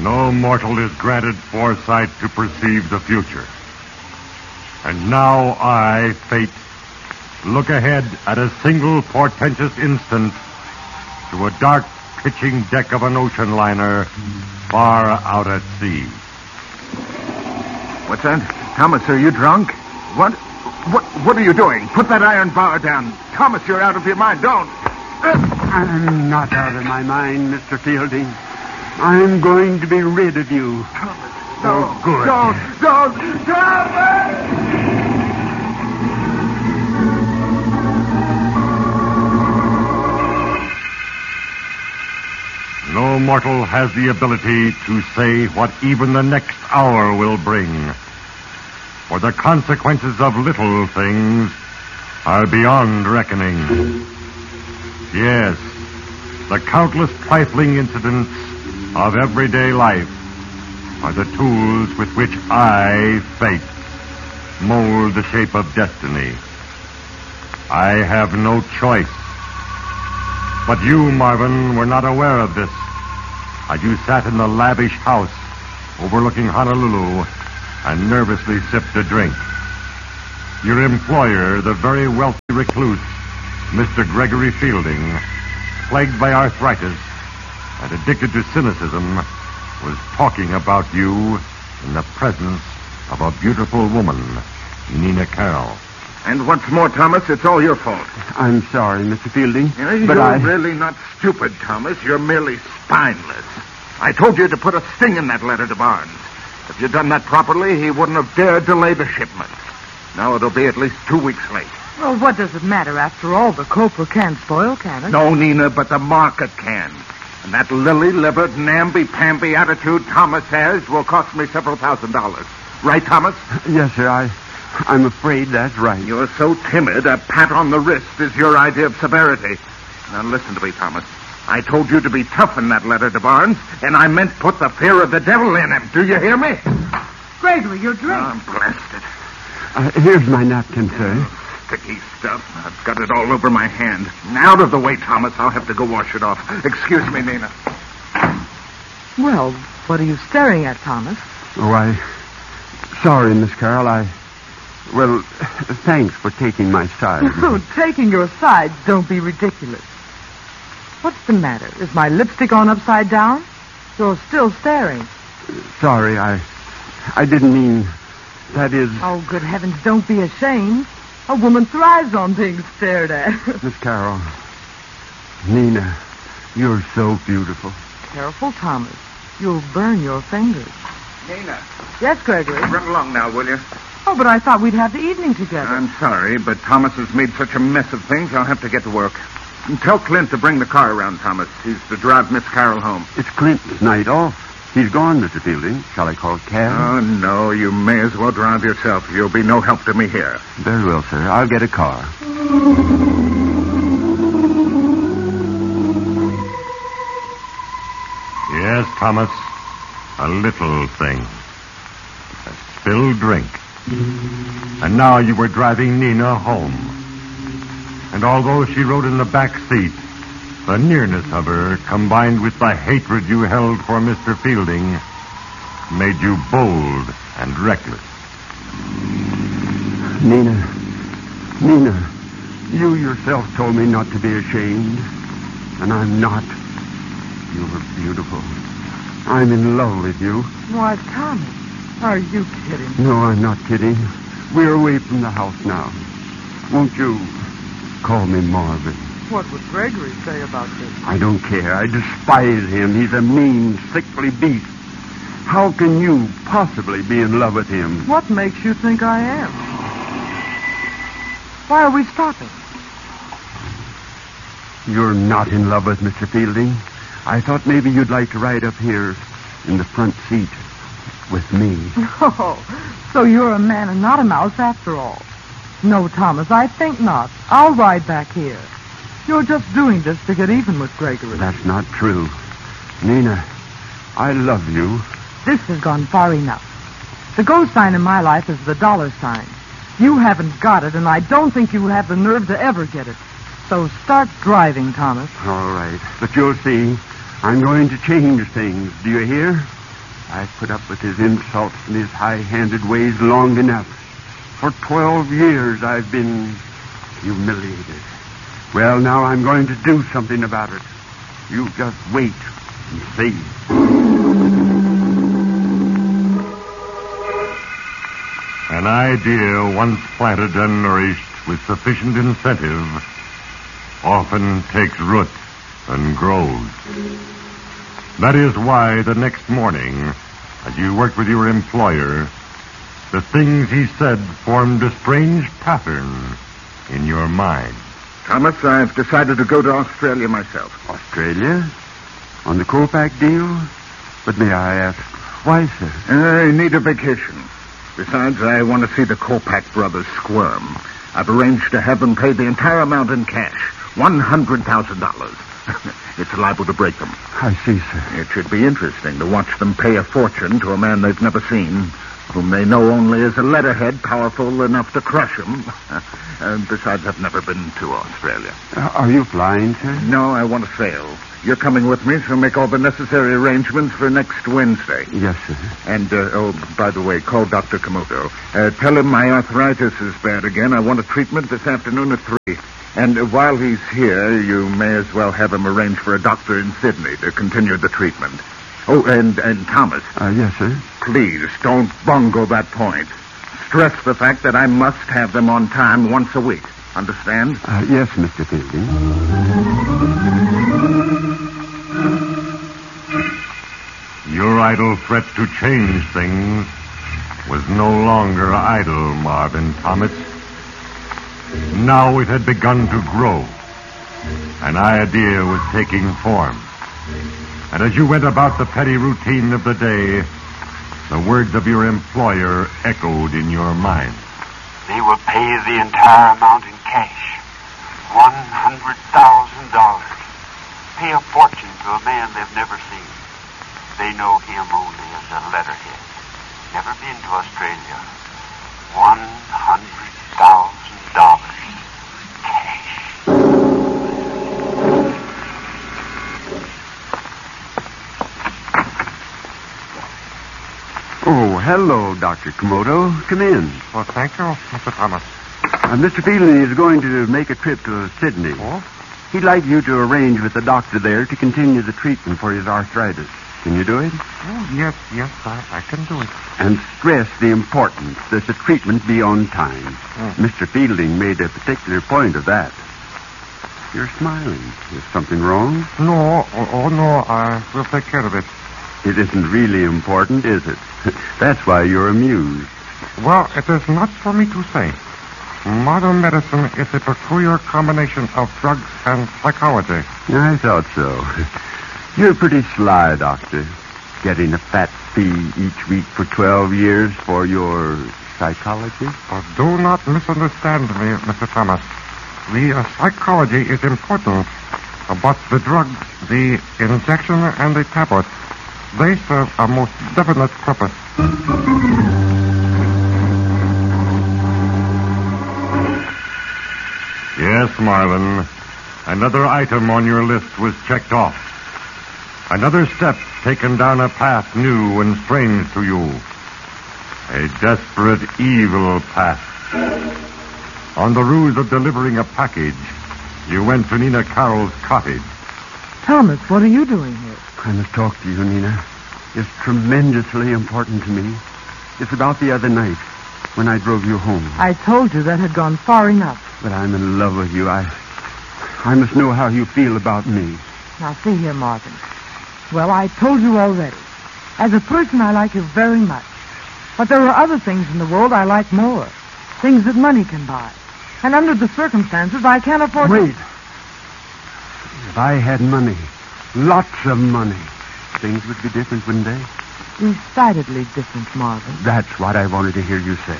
No mortal is granted foresight to perceive the future. And now I, Fate, look ahead at a single portentous instant to a dark pitching deck of an ocean liner far out at sea. What's that? Thomas, are you drunk? What are you doing? Put that iron bar down. Thomas, you're out of your mind. Don't. I'm not out of my mind, Mr. Fielding. I'm going to be rid of you. Thomas, Oh, good. Don't. Thomas! No mortal has the ability to say what even the next hour will bring. For the consequences of little things are beyond reckoning. Yes, the countless trifling incidents of everyday life are the tools with which I, Fate, mold the shape of destiny. I have no choice. But you, Marvin, were not aware of this as you sat in the lavish house overlooking Honolulu and nervously sipped a drink. Your employer, the very wealthy recluse, Mr. Gregory Fielding, plagued by arthritis and addicted to cynicism, was talking about you in the presence of a beautiful woman, Nina Carroll. And once more, Thomas, it's all your fault. I'm sorry, Mr. Fielding. You're really not stupid, Thomas. You're merely spineless. I told you to put a sting in that letter to Barnes. If you'd done that properly, he wouldn't have dared delay the shipment. Now it'll be at least 2 weeks late. Well, what does it matter? After all, the Copra can't spoil, can it? No, Nina, but the market can. And that lily-livered, namby-pamby attitude Thomas has will cost me several $1,000s. Right, Thomas? Yes, sir. I'm afraid that's right. You're so timid, a pat on the wrist is your idea of severity. Now listen to me, Thomas. I told you to be tough in that letter to Barnes, and I meant put the fear of the devil in him. Do you hear me? Gregory, your drink. Oh, I'm blasted. Here's my napkin, sir. Sticky stuff. I've got it all over my hand. Out of the way, Thomas. I'll have to go wash it off. Excuse me, Nina. Well, what are you staring at, Thomas? Sorry, Miss Carroll. Well, thanks for taking my side. Oh, taking your side. Don't be ridiculous. What's the matter? Is my lipstick on upside down? You're still staring. Sorry, I didn't mean... That is... Oh, good heavens, don't be ashamed. A woman thrives on being stared at. Miss Carroll. Nina, you're so beautiful. Careful, Thomas. You'll burn your fingers. Nina. Yes, Gregory? Run along now, will you? Oh, but I thought we'd have the evening together. I'm sorry, but Thomas has made such a mess of things, I'll have to get to work. And tell Clint to bring the car around, Thomas. He's to drive Miss Carroll home. It's Clint's night off. He's gone, Mr. Fielding. Shall I call a cab? Oh, no, you may as well drive yourself. You'll be no help to me here. Very well, sir. I'll get a car. Yes, Thomas, a little thing. A spilled drink. And now you were driving Nina home. And although she rode in the back seat, the nearness of her, combined with the hatred you held for Mr. Fielding, made you bold and reckless. Nina, you yourself told me not to be ashamed. And I'm not. You were beautiful. I'm in love with you. Why, Thomas, are you kidding? No, I'm not kidding. We're away from the house now. Won't you call me Marvin? What would Gregory say about this? I don't care. I despise him. He's a mean, sickly beast. How can you possibly be in love with him? What makes you think I am? Why are we stopping? You're not in love with Mr. Fielding. I thought maybe you'd like to ride up here in the front seat with me. Oh, so you're a man and not a mouse after all. No, Thomas, I think not. I'll ride back here. You're just doing this to get even with Gregory. That's not true. Nina, I love you. This has gone far enough. The go sign in my life is the $sign. You haven't got it, and I don't think you have the nerve to ever get it. So start driving, Thomas. All right. But you'll see, I'm going to change things. Do you hear? I've put up with his insults and his high-handed ways long enough. For 12 years I've been humiliated. Well, now I'm going to do something about it. You just wait and see. An idea once planted and nourished with sufficient incentive often takes root and grows. That is why the next morning, as you worked with your employer, the things he said formed a strange pattern in your mind. Thomas, I've decided to go to Australia myself. Australia? On the Copac deal? But may I ask, why, sir? I need a vacation. Besides, I want to see the Copac brothers squirm. I've arranged to have them pay the entire amount in cash, $100,000. It's liable to break them. I see, sir. It should be interesting to watch them pay a fortune to a man they've never seen, whom they know only as a letterhead powerful enough to crush him. Besides, I've never been to Australia. Are you flying, sir? No, I want to sail. You're coming with me, so make all the necessary arrangements for next Wednesday. Yes, sir. And, by the way, call Dr. Komodo. Tell him my arthritis is bad again. I want a treatment this afternoon at 3. And while he's here, you may as well have him arrange for a doctor in Sydney to continue the treatment. Oh, and Thomas. Yes, sir. Please, don't bungle that point. Stress the fact that I must have them on time once a week. Understand? Yes, Mr. Fielding. Your idle threat to change things was no longer idle, Marvin Thomas. Now it had begun to grow. An idea was taking form. And as you went about the petty routine of the day, the words of your employer echoed in your mind. They will pay the entire amount in cash. $100,000. Pay a fortune to a man they've never seen. They know him only as a letterhead. Never been to Australia. $100,000. Cash. Oh, hello, Dr. Komodo. Come in. Well, thank you, Mr. Thomas. Mr. Fielding is going to make a trip to Sydney. Oh? He'd like you to arrange with the doctor there to continue the treatment for his arthritis. Can you do it? Oh, yes, I can do it. And stress the importance that the treatment be on time. Mr. Fielding made a particular point of that. You're smiling. Is something wrong? No, no, I will take care of it. It isn't really important, is it? That's why you're amused. Well, it is not for me to say. Modern medicine is a peculiar combination of drugs and psychology. I thought so. You're pretty sly, Doctor. Getting a fat fee each week for 12 years for your psychology? Do not misunderstand me, Mr. Thomas. The psychology is important, but the drugs, the injection and the tablet, they serve a most definite purpose. Yes, Marvin. Another item on your list was checked off. Another step taken down a path new and strange to you. A desperate, evil path. On the ruse of delivering a package, you went to Nina Carroll's cottage. Thomas, what are you doing here? I must talk to you, Nina. It's tremendously important to me. It's about the other night when I drove you home. I told you that had gone far enough. But I'm in love with you. I must know how you feel about me. Now, see here, Marvin. Well, I told you already. As a person, I like you very much. But there are other things in the world I like more. Things that money can buy. And under the circumstances, I can't afford Wait. If I had money, lots of money, things would be different, wouldn't they? Decidedly different, Marvin. That's what I wanted to hear you say.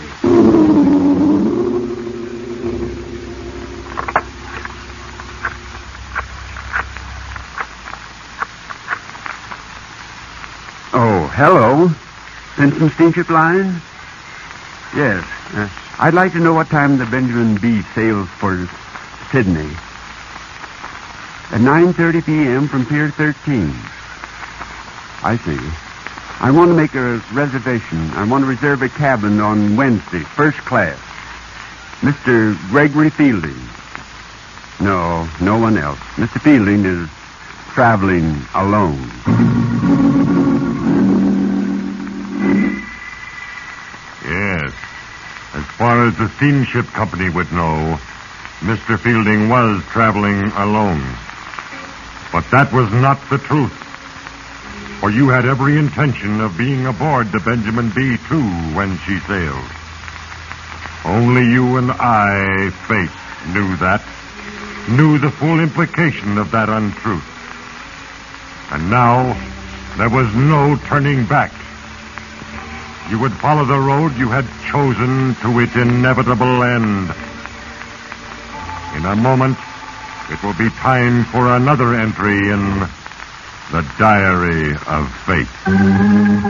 Oh, hello. Vincent Steamship Line? Yes. I'd like to know what time the Benjamin B sails for Sydney. At 9:30 p.m. from Pier 13. I see. I want to make a reservation. I want to reserve a cabin on Wednesday, first class. Mr. Gregory Fielding. No, no one else. Mr. Fielding is traveling alone. Yes. As far as the steamship company would know, Mr. Fielding was traveling alone. But that was not the truth. For you had every intention of being aboard the Benjamin B-2 when she sailed. Only you and I, Faith, knew that. Knew the full implication of that untruth. And now, there was no turning back. You would follow the road you had chosen to its inevitable end. In a moment, it will be time for another entry in the Diary of Fate.